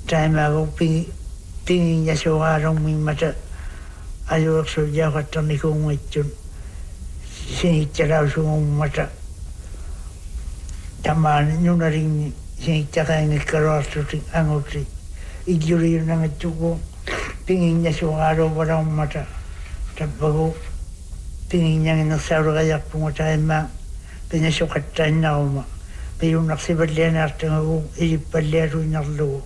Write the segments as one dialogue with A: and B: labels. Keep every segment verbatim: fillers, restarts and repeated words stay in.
A: taima go pingi pingi ya so arong mi mata ayo so ya katani ko ngitun sini cara so mata taman nunaring sini cara ni karasu ting angoti ijuri nang tugo pingi ya so aro barang mata tabago pingi yang na saru gaya punga taima pinya so katana uma piyo naksibalyan artango ilipalero narlo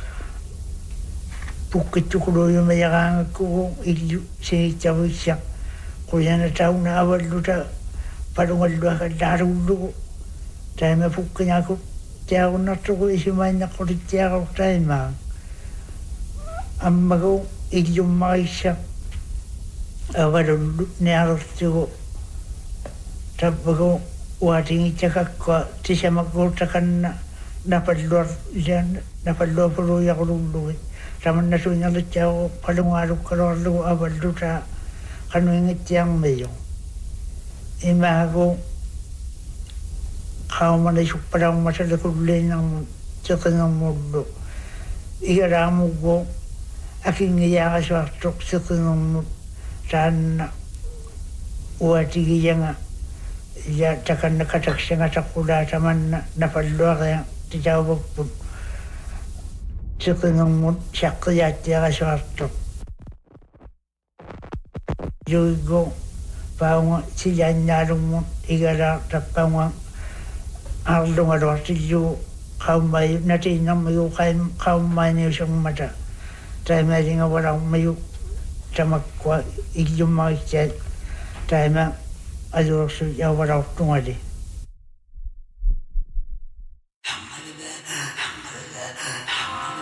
A: Pukitukulo yung mayakang ko ilu sinitaw siya kuya na tao na awal luta parang wala ka darulo tayo mapukanya ko tayo na to ko isimay na kulit tayo tayo ma ang magaw ilu maisya awal niya ko tabago wating itakak ko tisya magkutakan na napalor yan napalor puro yakululuwi Taman na sunya le chao palungaru kalorlu abaluta kanu ingit yang meyo. Imago kau mana suparang masa le kulen yang cekeng mudo. Igaramu go aking iya aswaktok cekeng mud sana uati yang ya takan nakatak senga takula taman na napalua yang dijawab pun. Cekeng mud syakiyat ya aswaktok. Juga bawa si janjarum igara tapang ardong ador tiju kaum bayu nanti nam mayu kaum kaum mayu sang mata. Saya mesti ngawarang mayu sama kuat ijum mai cek. Saya mah ador su ya warang tungade.